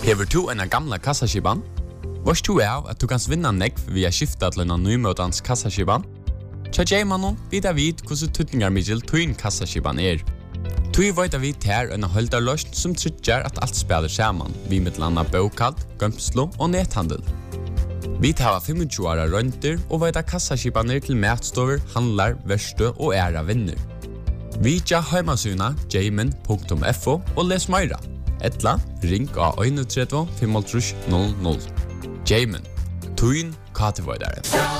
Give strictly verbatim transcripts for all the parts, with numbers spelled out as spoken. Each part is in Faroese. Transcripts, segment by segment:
Hever du en gamla kassaskiban? Vars du er at du kan vinna nekv via skifta til en nymøtans kassaskiban? Tja J-mannen vid av vid hvordan tutningar middel tuin kassaskiban er. Tui veit av vid her en holdarløsn som tryggjar at alt spiller saman, vi mittlanda bokald, gømslo og nethandel. Vi tar tjue åra rønter og veit av kassaskibaner til matstover, handlar, verstø og æra vinner. Vi tja heimasuna jamin punktum f o og les meira. Etla, ring av tre ett fem null null. Jamin, tuin katevoidare.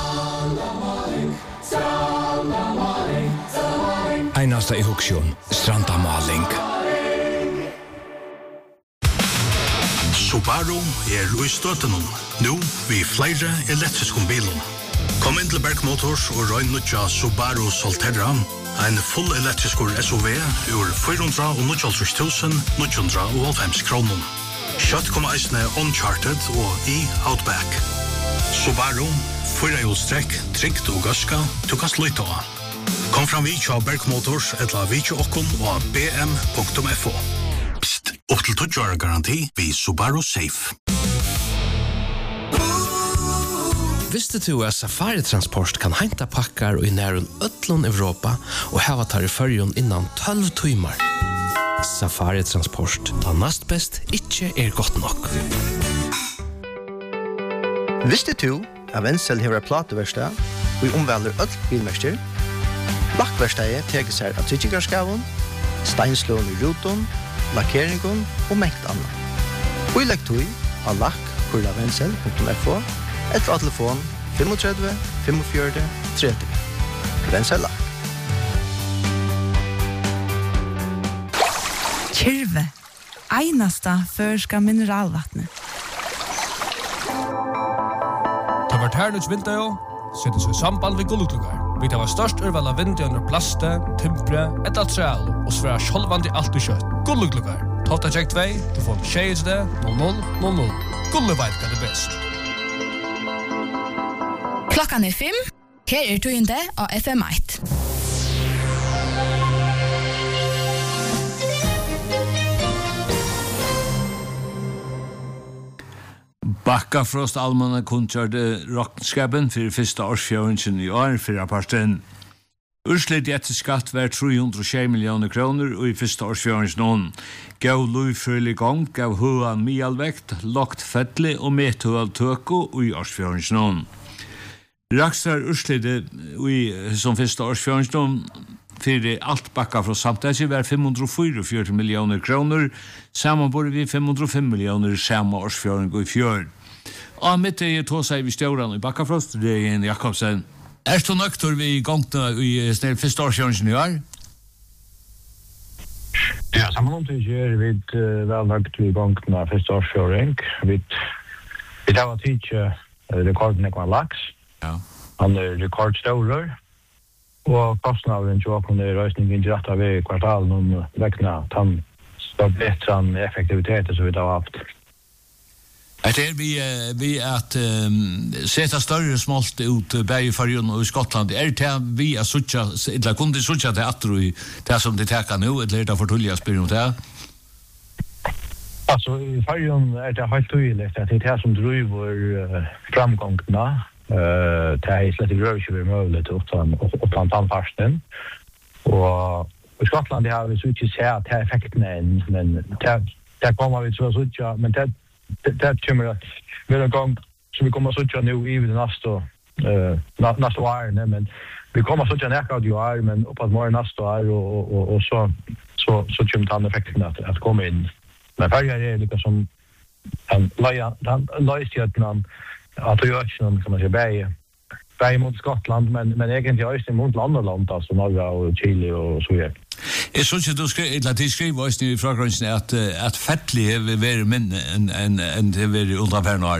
Einasta i Huksjön, Strandamaling. Subaru er i støttenom. Nå vi flere elektriske bilen. Kom inn til Berg Motors og røy nødja Subaru Solterra. En full elektrisk S U V ur fire hundre og nittiåtte tusen ni hundre og halvfems kroner. Kjøtt kommer eisene Uncharted og i Outback. Subaru, firehjulstrekk, trygt og gaska, du kan slutte av. Kom fram vid til Berg Motors eller vid til okkon og b m punktum f o. Psst, opp til tolv år garanti ved Subaru Safe. Visste du at Safari Transport kan henta pakkar og i nærun öllun Europa og hava tar i fyrjun innan tolv timmar? Safari Transport, da nast best ikkje er godt nok. Visste du at Wenzel hever plateverstad og i omvelder öll bilmester? Lakkverstadet teker seg av tryggigarskavun, steinslån i ruton, lakkeringen og mengt annet. Og i lektoi av lakk kurla wenzel punktum f o eller av telefon tre fem fem fem tre tre. Wenzel lakk. Kyrve, einasta førska mineralvattnet. Det var tærnuts vinter jo, setter seg samband ved gullutlugar. Vi tar størst urval av vinter under plaste, timpre, et altreal, og sværa sjolvandi alt og kjøtt. Gullutlugar. Tofta tjekk tvei, du får tjejs det, null null null null. Gulluveit kan det best. Klokkan er fem, her er tøyende av F M ett. Bakkafrost Almanna kunngjørte rokkenskapen for første årsfjøringen i år for rapporten. Urslit etter skatt var tre hundre og tjue millioner kroner, og i første årsfjøringen noen gav løyførlig gang, gav høan mialvekt, lagt fettelig og methøal tøko i årsfjøringen noen. Rakstar urslit som første årsfjøringen noen for alt bakka fra samtidig var fem hundre og fyrtifire millioner kroner, sammanbord vi fem hundre og fem millioner samme årsfjøring og i fjør. Og mitt er to seg vi stjåren i Bakkafrost, det er en Jakobsen. Er du nøkter vi gongte i stedet første årsfjøringen i år? Ja, sammenhåndet er vi vel nøkt vi gongte i første årsfjøring. Vi tar tid rekorden ekvann laks. Ja. Han er rekordstårer. Og kostnaden til å kunne røysningen til rett av i kvartalen om vekkene at han skal bedre enn effektivitet som vi da har haft. Det er vi, vi at um, sette større smålt ut bæg i Färjön og i Skottland. Er det vi er suttja, eller kunne de suttja til atro i det som de teker nå, eller er det for tullig å spørre om det? Altså, i Färjön er det helt tydelig at det er det som driver uh, framgångene. Uh, det er slett ikke røy ikke mulig til å ta tannfarsten. Og i Skottland har vi så ikke sett at det er effektene, men det kommer vi til å suttja, men det det kommer att vi en gång så vi kommer att söka nu i det nästa uh, nästa år men vi kommer att söka nästa år men uppåt morgon nästa år och och och så så så kommer han effekten att att komma in. Men färger är lika som en laja han löjst man att göra någon kan man säga bäge bäge mot Skottland men men egentligen är det mot andra land alltså Norge och Chile och så vidare. Jeg synes at du skrev, eller at de skrev også i fragrunsen at, at fettlig vil være mindre enn en, en det vil være utenfor nå.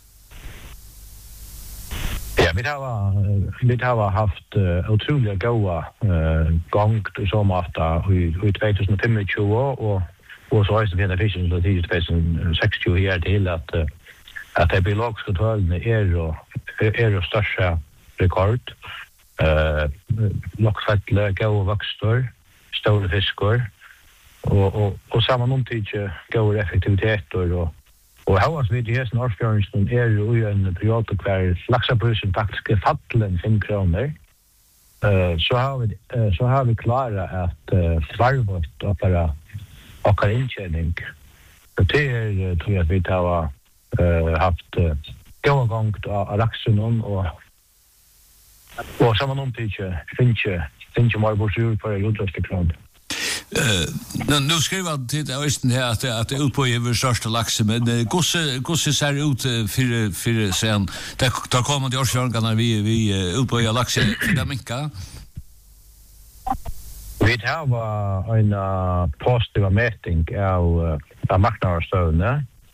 Ja, vi har, vi har haft uh, utrolig gode uh, gang som at i, i tjue tjugofem og, og så er det finne fisken til tjue sekstio her til at, uh, at de biologiske tølene er jo er jo største rekord. Uh, Lokkfettle, gode vokster, store fiskor og og og saman om tid går effektiviteter og Og havas vi til hesten årsfjøringen er jo i en periode hver laksaprisen faktisk er fattelen fem kroner. Uh, så, har vi, uh, så har vi klare at uh, varvått oppere okkar inntjening. Og det er, tror jeg, at vi har uh, haft uh, gåa gongt av laksen og og saman omtidje finnkje finnkje marbosur på jordløske kroner. Uh, nu skriver han til Øysten her at, at det er utpå i vår største lakse, men uh, hvordan ser det ut uh, for, for sen? Der, der kommer de årsfjørnene vi, vi uh, utpå i lakse, for det minka? Vi har en uh, positiv meting av, uh, av marknadsstøvende.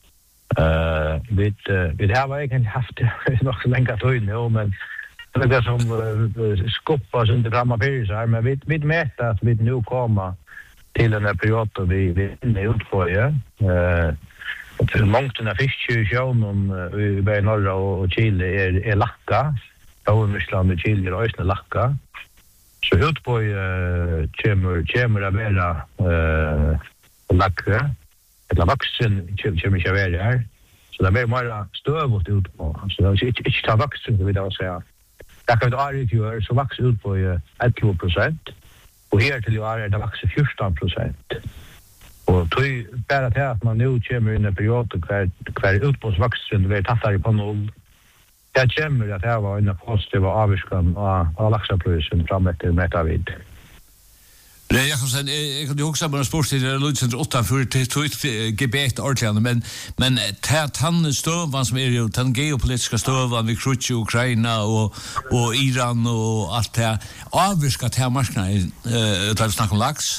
Uh, vi, uh, vi har egentlig haft det nok så lenge tøy nå, men det er som uh, skoppas under framma pyrisar, men vi, vi mäter att vi nu kommer till den här perioden vi, vi är inne utpå. Ja. Uh, till mångt av fiskkjøsjonen uh, i både norra och Chile är, är lacka. Övermyrsland och Chile är ösna lacka. Så utpå uh, kommer, kommer att vara uh, lacka. Eller vaksen kommer inte att vara här. Så det är mer stövåt utpå. Så det är inte, inte ta vaksen, vill jag säga. Det kan vi ta i fjör så vaks ut på elva procent. Och här till år är det vaks fjorton procent. Och tog bara till att man nu kommer in i en period kvar, kvar utpåsvaksen vi tattar på noll. Det kommer att det var en positiv avskan av, av laxaprysen fram till metavid. Nej, jag kan säga jag kan ju också bara sportstid det låter åtta för till till gebet ordentligt men men tät han stövan som är ju den geopolitiska stövan vi krutch Ukraina och och Iran och allt det avskat här marknaden eh tar snack om lax.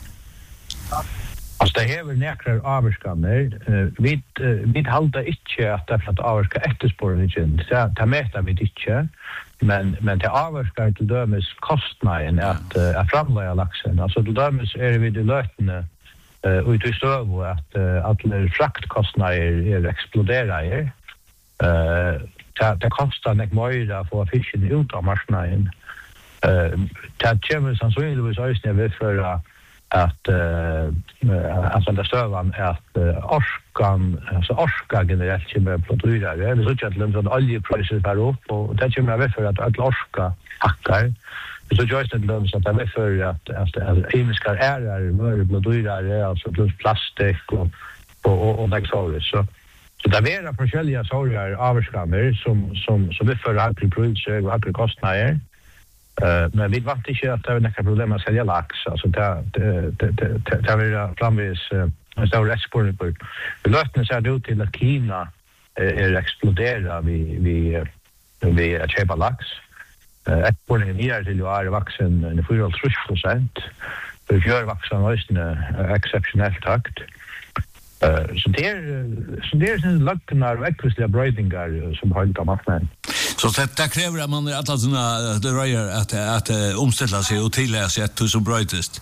Alltså det här är näkrar avskaner vi vi håller inte att det att avska efterspårningen så ta mäta vi inte. Men men det avskar till dömes kostnaden att uh, att framlägga laxen. Alltså till dömes är vi det lötne uh, ut i stöv att uh, alla fraktkostnader är exploderar ju. Eh det det kostar mycket mer för fisken ut av marknaden. Eh det kommer sannolikt att ösna vi för att uh, alltså det stövan är att uh, orskan alltså orska generellt kommer producerar det är så att lämna oljepriset per upp och det kommer väl för att att orska hackar så just det lämna så att det är för att att kemiska är mer producerar alltså plus plastik och och och det så så så det är forskjellige sorger avskamer som som som vi för att producera och att kostnader. Uh, men vi vet inte att det är några problem att sälja lax. Alltså det, det, det, det, det, det är framvis uh, en stor export. Vi lösningen ser det ut till att Kina uh, är exploderat vid, vid, vid att köpa lax. Uh, exportningen är till att är vaxen fyra komma tre procent. Vi gör vaxen uh, exceptionellt högt. Uh, så det är så det är en lucka och ekvisliga brödingar som har inte marknaden. Så det, det kräver att man är alla såna det röjer att att, att omställa sig och tillägga sig att som brötest.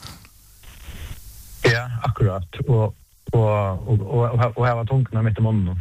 Ja, akkurat. Och och och och och ha tankarna mitt i munnen.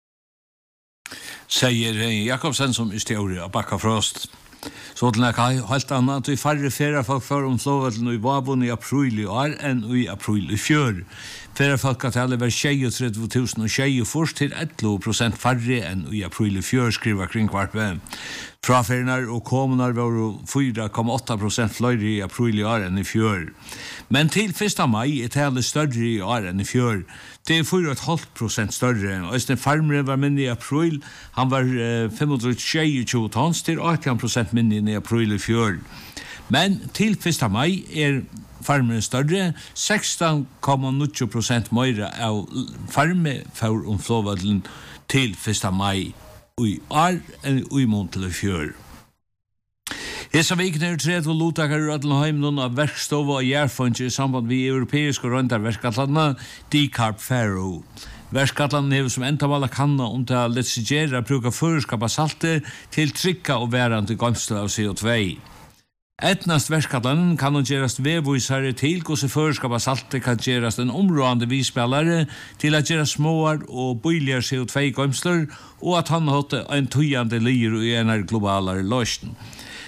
Säger Jakobsen som är historia av Backa Frost. Så till näka helt annat i färre färre folk för om Slovallen i Vabon i april i år än i april i fjör. Färre folk att alla var tjugotre tusen och tjugo först till elva procent färre än i april i fjör skriver kring kvarpe. Frafärnar och kommunar var fyra komma åtta procent fler i april i år än i fjör. Men till första maj är det större i år än i fjör. Det är fyra komma fem procent större. Östen farmaren var minne i april. Han var uh, fem hundra tjugo tons till arton procent minne i april i fjör. Men till första maj är farmaren större. sexton komma nio procent mer av farme för om Flovallen till första maj i år än i månad i fjör. Hesa viken er tredje lottakar i Rødlenheim noen av verkstov og jærfunns i samband med europeiske røndarverkatlanna Decarb Faro. Verkatlanna hever som entavala kanna om til å letsigere bruka føreskapa salte til trykka og værande gamstel av C O two. Etnast verkatlanen kan hun gjerast vevvisare til hvordan føreskapa salte kan gjerast en områdende visspillare til at gjera småar og bøyligere C O two gamsler og at han hatt en tøyande lir i en globalare løsning.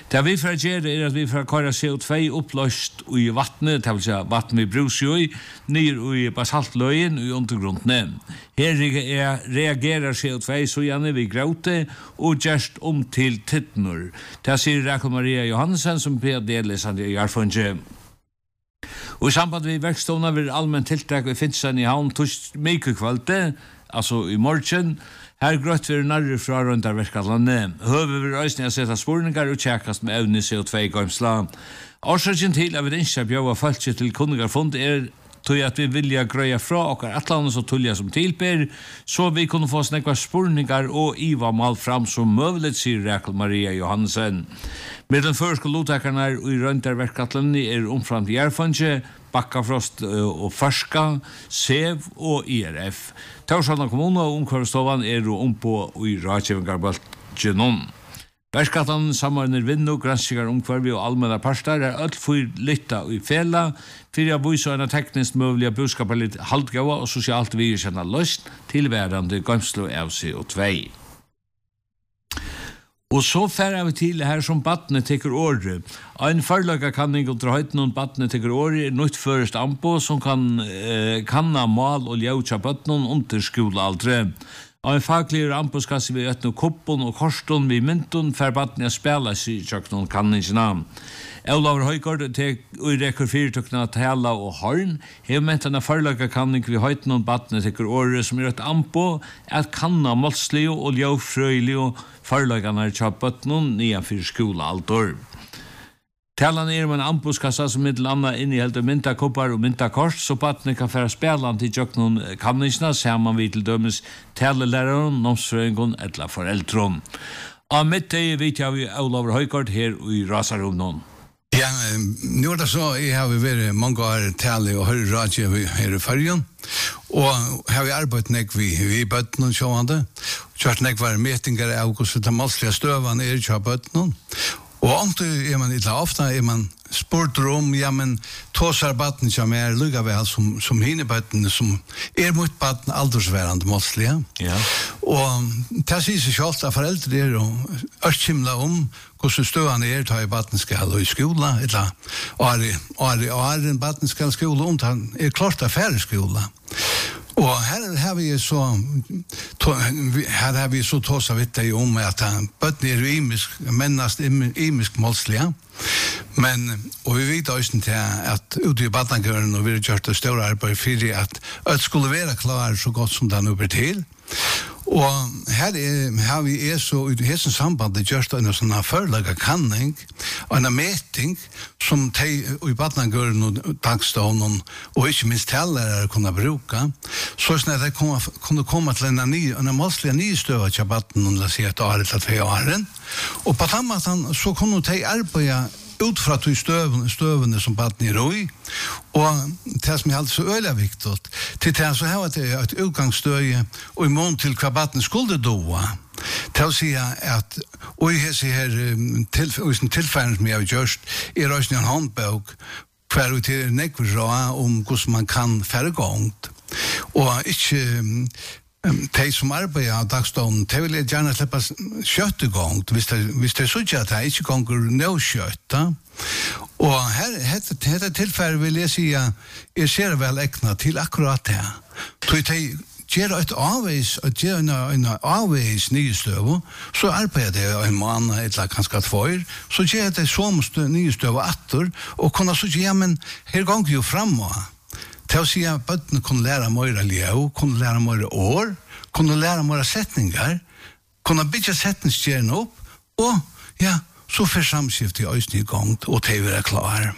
Det vi får gjøre er at vi får køyre C O två uppløst i vattnet, det vil si vatten vi bruser i, nyr i basaltløyen i undergrunnen. Her er, reagerer C O två så gjerne vi gråte og gjørst om til tittnur. Det sier Rakel Maria Johansen som P D L-lesande i Arfunge. Og i samband med verkstående vil allmenn tiltak vi finnes i havn tors mykje kvalte, altså i morgen. Her grøtt vi nærre fra rundarverkallene. Høve vi røysning å sette spurningar og tjekkast med evne C O två gøymsla. Årsaken til at vi ikke bjøver folk til kunningarfond er tog at vi vilja grøya fra okkar atlandet så tulja som tilber, så vi kunne få snakka spurningar og iva mal fram som møvlet, sier Rakel Maria Johansen. Med den første lottakarna i rundarverkallene er omframt Järfunge, Bakkafrost og Farska, Sev og I R F. Torshavna kommune og omkvarstovan er jo ompå i Ratsjevingarbaltjenon. Verskatan samordner vinnu, granskar omkvarvi og allmänna parstar er öll fyr lytta i fela, fyrir a buisa en teknisk møvliga budskapar litt haldgava og sosialt virkjana løst tilværande gømslo av C O två. Og så færa vi til her som badne tekur åre. Ein førlaga kanning under høyten om badne tekur åre er nytt først ambo som kan eh, kanna mal og ljauja badnen under skolealdre. Og en faglig amboskasse vi øtno kuppon og korston vi myndun fer badne a spela sig tjøknon kanningsna. Olav Høygård tek og rekker fyrtøkna tala og horn, hev mentana førlaga kanning vi høyten om badne tekur åre som er et ambo at kanna målslio og ljaufrøylio førlaganar tjabøtnon nian fyrir skolealdur. Talan er med en ambuskassa som middel anna innehelder myntakoppar og myntakors, så badne kan færa spelan til tjøknon kanningsna, saman vi til dømes talelæraren, nomsfrøyngon etla foreldron. Av mitt deg vet jeg vi Olav Høygård her i Rasarumnon. Ja, nu er det så, jeg har vært mange år tale og høyre radio her i Fyrjon, og har vi arbeidet nek vi i bøtten og sjående, kjørt nek var metingar i august, det målslige støvene er kjørt bøtten, og om er man ikke ofte, er man spurt om, ja, men tåsar baden som er lukka vel som, som hine baden, som er mot baden aldersværende målslige. Ja. Og det sier seg selv at foreldre er og ørkimla om hvordan støvane er til baden skal i skola, eller åre, åre, åre, baden skal i skola, om han er klart av færre skola. Og her har vi så to, her har vi så tåsa vitt deg om at bøtten er imisk, mennast imisk målslige. Men, og vi vet også til at ute i badnagøren og vi har gjort det større arbeid for at alt skulle være klar så godt som det nå blir til. Og her er, har vi er så i hesen sambandet gjørst en sånn førlaga kanning og en meting som de i badnagøren og dagstånden og ikke minst tallere kunne bruke så sånn at de kunne komme til en ny en målslige nye støver til badnen og la si et år eller tve åren og på den måten så kunne de arbeide ut fra de støvene, støvene som baden er i, og det som er alt så øyelig viktig, til det så har det et utgangsstøye, og i mån til hva baden skulle doa, til å si at, og i hese her tilfæren som jeg har gjort, er også en håndbok, hver ut til nekver om hvordan man kan færre gongt, og ikke de som arbeider av dagstånden, de vil gjerne slippe kjøtt i gang, hvis de, hvis de så ikke at de ikke ganger nå kjøtt. Og her, dette, dette tilfellet vil jeg si at jeg ser vel ekna til akkurat det. Så de gjør et avveis, og gjør en, en avveis nye støv, så arbeider de en måned, eller kanskje tvær, så gjør de så mye nye støv atter, og kunne så ikke, ja, men her ganger jo fremover. Til å si at bøttene kunne lære mer liv, kunne lære mer år, kunne lære mer setninger, kunne bygge setningskjerne opp, og ja, så får samskift i øyne i gang, og til vi er klar.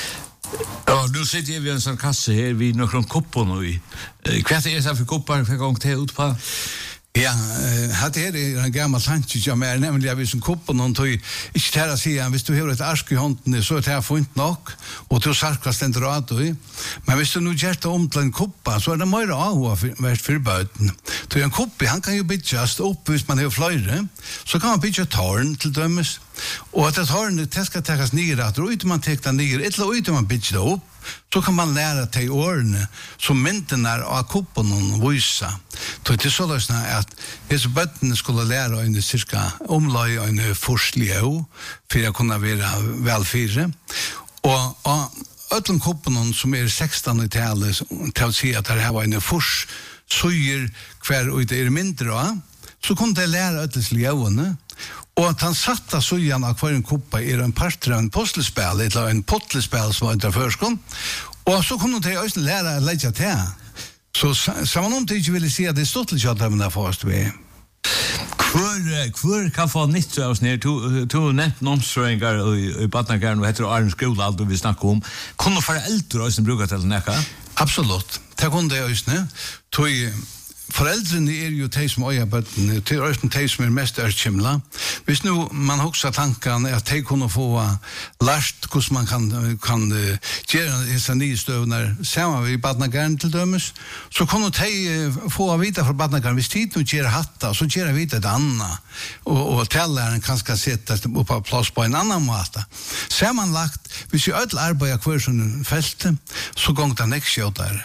Ja, nu sitter vi i en sånn kasse her, vi er noen kopper nå i. Hva er det for kopper for gang til ut på? Ja, hatt her er en gammal tanke som er nemlig av som kuppen og tog ikke til å si at hvis du har et arsk i hånden så er det funnet nok og du sarkva stendur av det men hvis du nu gjør det om til en kuppa så er det mer av å være for bøten så en kuppi han kan jo bytjast opp hvis man har fløyre så kan man bytja tårn til dømes og at tårn det skal tekas nyer at og ut man tekta nyer eller ut man bytja det opp så kan man læra til årene som myndene av kuppen og vysa. Då det så lösna att dessa bötten skulle lära en cirka omlai en forskliga för att kunna vara välfyrre. Och och öllum koppen som är sextonhundratalet till att se att det här var en fors suger kvar och det är mindre så kunde jag lära öllens leone. Och att han satta sugen av kvar en koppa är en part av en postelspel eller en pottelspel som var inte förskon. Och så kunde de också lära att lägga till. Så samman om det inte ville se att det stod till att de där fast vi. Hvor, hvor kan få nytt av oss ner? To nevnt nomstrøyngar i Badnagaren og heter Arne Skola, alt vi snakker om. Kunne foreldre også bruke til nekka? Absolutt. Det kunne det også. Foreldrene er jo de som øyer bøttene, til øyne de som er mest ørkjemla. Hvis nu man hoksa tanken at de kunne få lært hvordan man kan, kan uh, gjøre disse nye støvner sammen i Badnagaren til dømes, så kunne de uh, få vite fra Badnagaren, hvis de nu gjør hatta, så gjør vite et annet, og, og telleren kan skal sette opp på plass på en annan måte. Sammanlagt, hvis vi ødel arbeider hver sånn feltet, så gong det nekst der.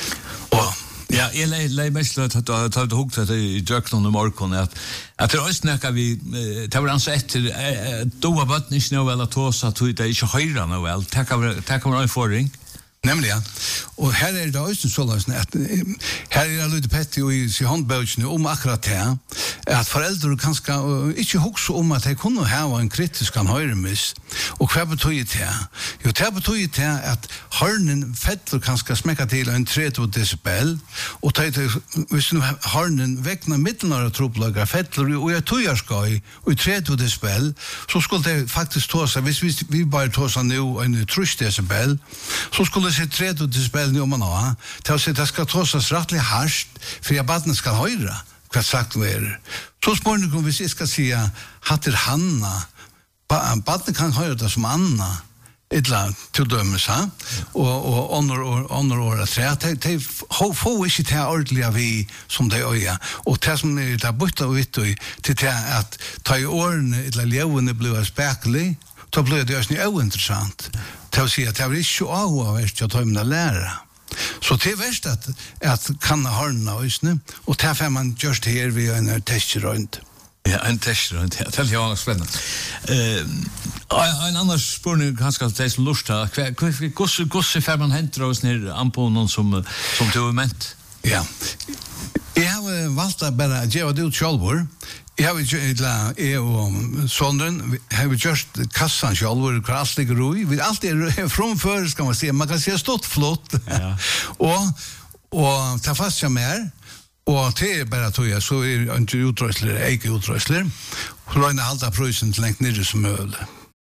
Og ja, jeg lei mest til at jeg tar hukk til i Jøknon i morgen, at, at det er også nekka vi, det var altså etter, doa bøtten ikke noe vel at tås at det er ikke høyre noe vel, det kan være en forring. Nemlig, ja. Og her er det også sånn at her er det Ludde Petti og i sin håndbøkene om akkurat det, at foreldre kanskje ikke hukse om at de kunne ha en kritisk kan høyremis. Og hva betyr det? Jo, det betyr det at hørnen fettler kanskje smekka til en trettio decibel, og hvis hørnen vekna middelnare troplager fettler og jeg tøyer skal i trettio decibel, så skulle det faktisk tåsa, hvis vi, vi bare tåsa nå en trus decibel, så skulle se trettio decibel nu om man har, til å se det skal tåsas rettelig harsht, for jeg badene skal høyre, hva sagt vi er. Så spørsmålet om hvis jeg skal si hatt er Hanna, badene kan høyre det som Anna, illa til dømes, ha? Og, og ånder året tre, de får ikke til ordentlig av vi som de øya, og det som er det bytta og vitt til det at ta i årene, illa levende blir spekelig, då blir det også ointeressant. Til å si at det er ikke avhåverst til å ta med å lære. Så det er verst at, at kan hørne også, og det er man gjør det her ved en testrønt. Ja, en testrønt, ja, det er jo spennende. Uh, en annen spørning kanskje til deg som lurer, hvordan får man henter oss ned an på noen som, som du har ment? Ja, jeg har valgt å bare gjøre det ut selv. Jeg har gjort, jeg og Sondren, har vi gjort kassan selv, hvor alt ligger ui. Vi alltid er framfør, skal man si. Man kan si stått flott. Ja. og, og ta fast seg mer. Og til bare tog jeg, så er det ikke utrøsler, ikke utrøsler. Så røyner halda prøysen til lengt nere som mulig.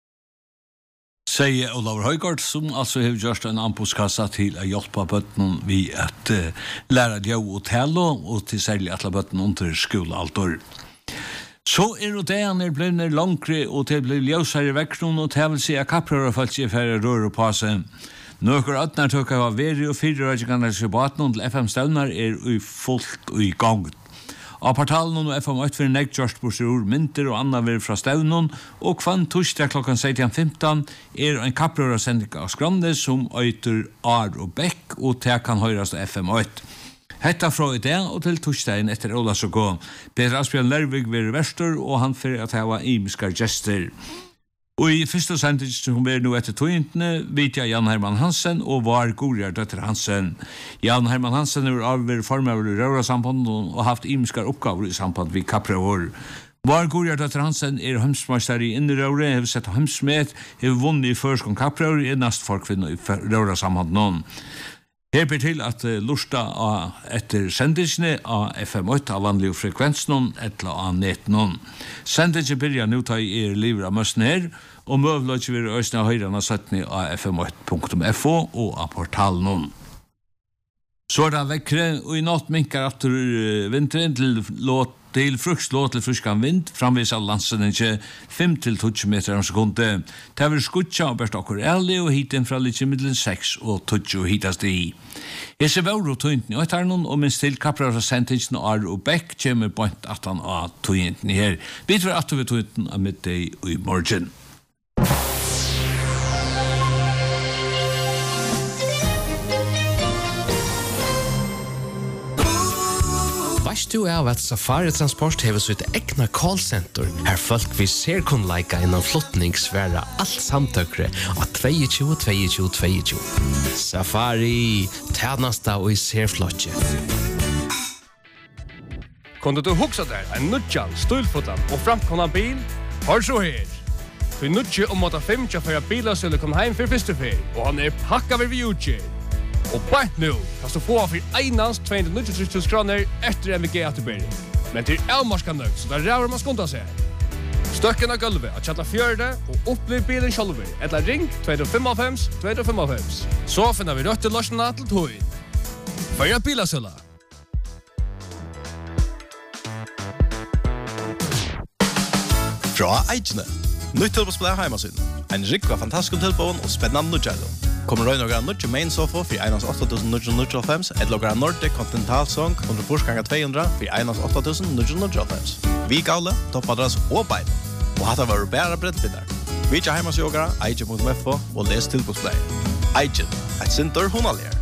Sier Olav Høygård, som altså har gjort en anpåskassa til å hjelpe bøttene vi at uh, lære det å tale, og til særlig alle bøttene under skolealder. Så er det han er blevet langere, og det blir ljøsere i vekkene, og det vil si at kapprører folk ikke færre rører på seg. Nøkker øtner tøkker av veri og fire rødgjengene til baten til F M-stevner er i fullt og i gang. Av portalen og F M åtte for nek Gjørst Borsror, mynter og anna ver fra stevnen, og kvann torsdag klokken sytten femten er en kapprørersending av Skrande som øyter Ar og Bekk, og det kan høyres av F M åtte. Hetta fra i dag og til torsdagen etter Ola så gå. Peter Asbjørn Lervig vil verster, og han fyrir at hava imiskar gestur. Og i første sending som er nå etter togintene, vet jeg Jan Herman Hansen og var Gorjar døtter Hansen. Jan Herman Hansen er avver formøver i Røra-sambanden og haft imiskar oppgaver i samband vid Kaprøver. Var Gorjar døtter Hansen er hømsmeister i Innerøyre, har sett hømsmet, har vunnet i førskong Kaprøver i nast forkvinner i Røra-sambanden. Her ber til at uh, lusta av etter sendisene av F M åtte av vanlige frekvensen etter av netten. Sendisene byrja nå ta i er livet av møsten her, og møvler ikke vil øsne av høyrene søttene av f m åtte punktum f o og av portalen. Så er det vekkere, og i natt minkar atter uh, vinteren til låt til frukslåt til fruskan vind, framvis av landsen ikke fem til tolv meter om sekundet. Det vil skutja og børst okkur ærlig og hiten fra litt middelen seks og tolv hitast i. Jeg ser vår og tøynten i øytarnon, og minst til kaprar av sentingen Ar og Bekk kommer bort at han av tøynten her. Vi tror at vi tøynten av middag i morgen. Vast du av at Safari Transport hever sitt egna callcenter, her folk vi ser kun leika innan flottning sværa alt samtøkre av tjueto tjueto tjueto. Safari, tjernasta og i ser flotje. Kunde du huxa der en nudjan, stulfotan og framkomna bil? Hör så her. Vi nudje om at fem tjafæra bilar skulle komme heim for første fer, og han er pakka ved vi utgjør. Og bare nu kan du få for einans to hundre og nittiotre kroner etter M V G atterbering. Men til avmarska nøgt, så der ræver man skunta seg. Støkken av gulvet av Tjalla Fjörde og opplev bilen sjálfur. Eller ring to fem fem to fem fem. Så finner vi røtte løsene til tog. Førja bilasølla. Fra Eikene. Nytt tilbåsplay heimasyn. En rikva fantastisk tilbån og spennende nødgjællo. Kommer røy nogra nødje main sofa for einans åtta tusen nio hundre og fem, et logra Nordic Continental Song under forskangar to hundre for einans åtta tusen nio hundre og fem. Vi gavle, toppadras og bein. Og hatta var bæra brettbindar. Vi ikke heimasyn og eikje punktum f o og les tilbåsplay. Eikje, et sinter hunalier.